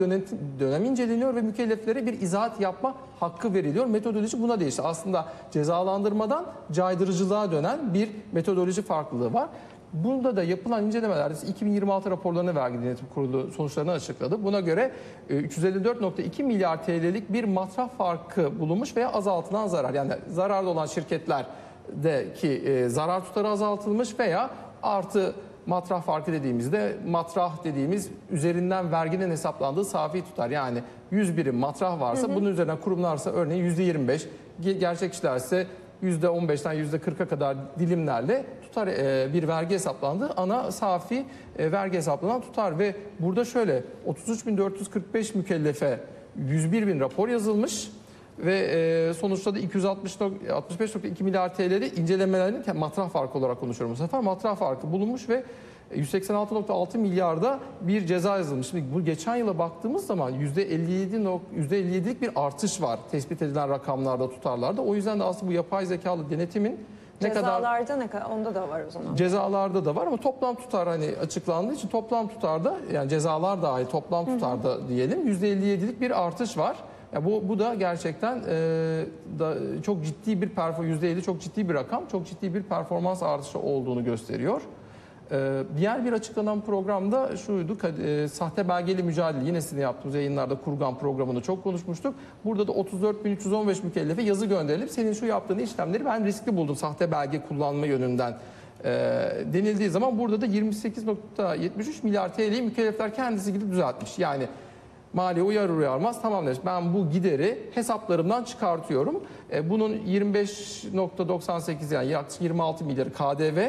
dönem inceleniyor ve mükelleflere bir izahat yapma hakkı veriliyor. Metodoloji buna değişti. Aslında cezalandırmadan caydırıcılığa dönen bir metodoloji farklılığı var. Bunda da yapılan incelemelerde 2026 raporlarını Vergi Denetim Kurulu sonuçlarını açıkladı. Buna göre 354,2 milyar TL'lik bir masraf farkı bulunmuş veya azaltılan zarar. Yani zararda olan şirketlerdeki zarar tutarı azaltılmış veya artı matrah farkı dediğimizde matrah dediğimiz üzerinden verginin hesaplandığı safi tutar. Yani 100 birim matrah varsa bunun üzerinden kurumlarsa örneğin %25, gerçek kişilerse %15'ten %40'a kadar dilimlerle tutar bir vergi hesaplandı. Ana safi vergi hesaplanan tutar ve burada şöyle 33.445 mükellefe 101 bin rapor yazılmış ve sonuçta da 265,2 milyar TL'de incelemelerin matrah farkı olarak konuşuyorum bu sefer. Matrah farkı bulunmuş ve 186,6 milyarda bir ceza yazılmış. Şimdi bu geçen yıla baktığımız zaman %57'lik bir artış var tespit edilen rakamlarda, tutarlarda. O yüzden de aslında bu yapay zekalı denetimin cezalarda ne kadar onda da var o zaman. Cezalarda da var ama toplam tutar hani açıklandığı için toplam tutarda yani cezalar dahil toplam tutarda diyelim %57'lik bir artış var. Ya bu da gerçekten çok ciddi bir %50 çok ciddi bir rakam, çok ciddi bir performans artışı olduğunu gösteriyor. Diğer bir açıklanan programda şuydu, sahte belgeli mücadele, yine sizin yaptığımız yayınlarda Kurgan programını çok konuşmuştuk. Burada da 34.315 mükellefe yazı gönderilip senin şu yaptığın işlemleri ben riskli buldum sahte belge kullanma yönünden denildiği zaman burada da 28,73 milyar TL'yi mükellefler kendisi gidip düzeltmiş. Yani maliye uyar uyarmaz tamam demiş. Ben bu gideri hesaplarımdan çıkartıyorum. Bunun 25,98 yani yaklaşık 26 milyarı KDV,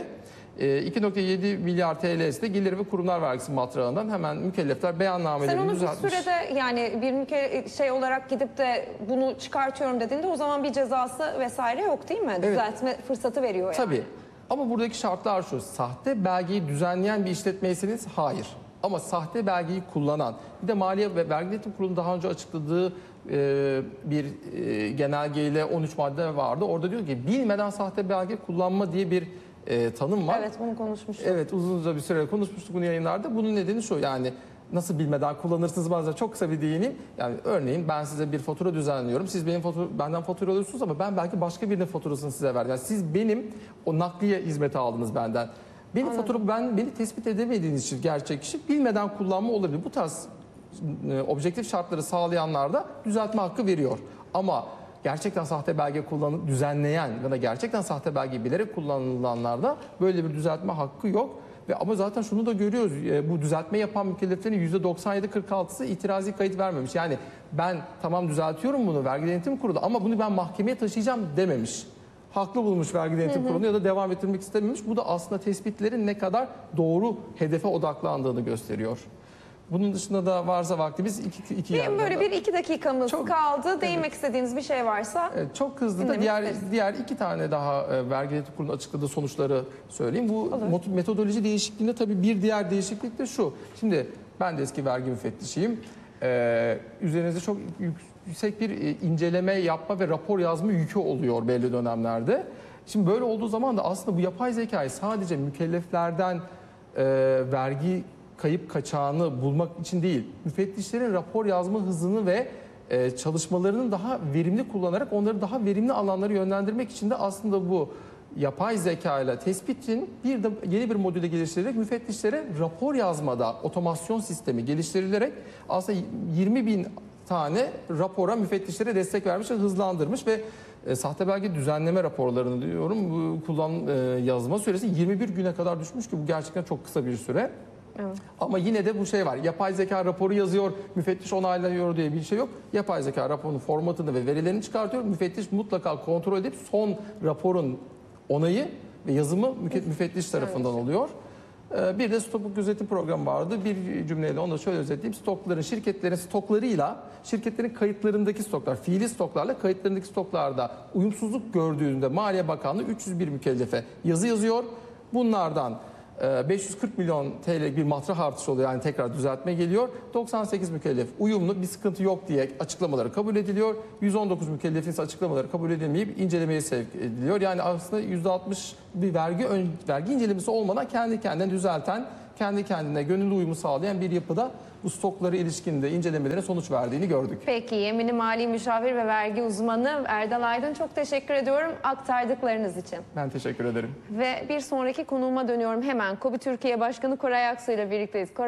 2,7 milyar TL'si de Gelir ve Kurumlar Vergisi matrağından hemen mükellefler beyannamelerini düzeltmiş. Sen onu bir sürede yani bir şey olarak gidip de bunu çıkartıyorum dediğinde o zaman bir cezası vesaire yok değil mi? Evet. Düzeltme fırsatı veriyor yani. Tabii. Ama buradaki şartlar şu. Sahte belgeyi düzenleyen bir işletmeyseniz hayır. Ama sahte belgeyi kullanan, bir de Maliye ve Vergi Denetim Kurulu'nun daha önce açıkladığı bir genelgeyle 13 madde vardı. Orada diyor ki bilmeden sahte belge kullanma diye bir tanım var. Evet, bunu konuşmuştuk. Evet, uzunca bir süre konuşmuştuk bunu yayınlarda. Bunun nedeni şu, yani nasıl bilmeden kullanırsınız bazen, çok kısa bir değineyim. Yani örneğin ben size bir fatura düzenliyorum. Siz benden fatura alıyorsunuz ama ben belki başka birinin faturasını size verdim. Yani siz benim o nakliye hizmeti aldınız benden. Benim faturamı beni tespit edemediğiniz için gerçek kişi bilmeden kullanma olabilir. Bu tarz objektif şartları sağlayanlar da düzeltme hakkı veriyor. Ama gerçekten sahte belge kullanıp düzenleyen ya da gerçekten sahte belgeyi bilerek kullanılanlarda böyle bir düzeltme hakkı yok. Ama zaten şunu da görüyoruz. Bu düzeltme yapan mükelleflerin %97-46'sı itirazi kayıt vermemiş. Yani ben tamam düzeltiyorum bunu Vergi Denetim Kurulu ama bunu ben mahkemeye taşıyacağım dememiş. Haklı bulmuş Vergi Denetim Kurulu ya da devam ettirmek istememiş. Bu da aslında tespitlerin ne kadar doğru hedefe odaklandığını gösteriyor. Bunun dışında da varsa vaktimiz iki Benim böyle bir iki dakikamız kaldı. Evet. Değinmek istediğiniz bir şey varsa. Evet, çok hızlı da diğer iki tane daha Vergi Denetim Kurulu'nun açıkladığı sonuçları söyleyeyim. Bu metodoloji değişikliğinde tabii bir diğer değişiklik de şu. Şimdi ben de eski vergi müfettişiyim. Üzerinizde çok yüksek bir inceleme yapma ve rapor yazma yükü oluyor belli dönemlerde. Şimdi böyle olduğu zaman da aslında bu yapay zekayı sadece mükelleflerden vergi kayıp kaçağını bulmak için değil, müfettişlerin rapor yazma hızını ve çalışmalarını daha verimli kullanarak onları daha verimli alanlara yönlendirmek için de aslında bu yapay zeka ile tespitin bir de yeni bir modüle geliştirilerek müfettişlere rapor yazmada otomasyon sistemi geliştirilerek aslında 20 bin tane rapora müfettişlere destek vermiş ve hızlandırmış ve sahte belge düzenleme raporlarını diyorum yazma süresi 21 güne kadar düşmüş ki bu gerçekten çok kısa bir süre. Evet. Ama yine de bu şey var. Yapay zeka raporu yazıyor, müfettiş onaylıyor diye bir şey yok. Yapay zeka raporunun formatını ve verilerini çıkartıyor. Müfettiş mutlaka kontrol edip son raporun onayı ve yazımı müfettiş tarafından oluyor. Bir de stopuk gözetim programı vardı. Bir cümleyle onu da şöyle özetleyeyim. Şirketlerin stoklarıyla, şirketlerin kayıtlarındaki stoklar, fiili stoklarla kayıtlarındaki stoklarda uyumsuzluk gördüğünde Maliye Bakanlığı 301 mükellefe yazı yazıyor. Bunlardan 540 milyon TL bir matrah artışı oluyor, yani tekrar düzeltme geliyor. 98 mükellef uyumlu, bir sıkıntı yok diye açıklamaları kabul ediliyor. 119 mükellefin ise açıklamaları kabul edilmeyip incelemeye sevk ediliyor. Yani aslında %60 bir vergi incelemesi olmadan kendi kendine düzelten, kendi kendine gönüllü uyumu sağlayan bir yapıda bu stoklara ilişkin de incelemelere sonuç verdiğini gördük. Peki, Yemini Mali Müşavir ve Vergi Uzmanı Erdal Aydın, çok teşekkür ediyorum aktardıklarınız için. Ben teşekkür ederim. Ve bir sonraki konuğuma dönüyorum hemen. KOBİ Türkiye Başkanı Koray Aksu ile birlikteyiz.